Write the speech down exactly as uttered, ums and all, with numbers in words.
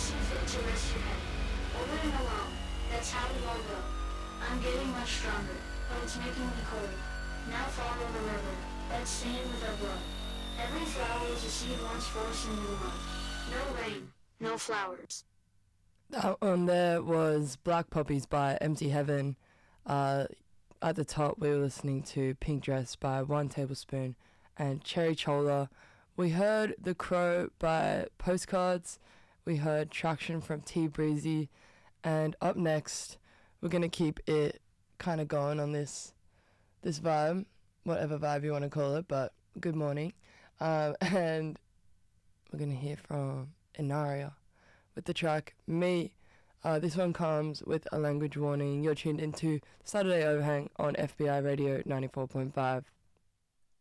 see fit to rest your head. Over and alone, that's how we all go. I'm getting much stronger, but it's making me cold. Now follow the river, let's sing with our blood. Every flower is a seed once forced into the mud. No rain, no flowers. That one there was Black Poppies by Empty Heaven. Uh, at the top, we were listening to Pink Dress by One Tablespoon and Cherry Chola. We heard The Crow by Postcards. We heard Traction from T Breezy. And up next, we're going to keep it kind of going on this this vibe, whatever vibe you want to call it, but good morning. Um, and we're going to hear from Inaria with the track Me. Uh, this one comes with a language warning. You're tuned into Saturday Overhang on F B I Radio ninety-four point five.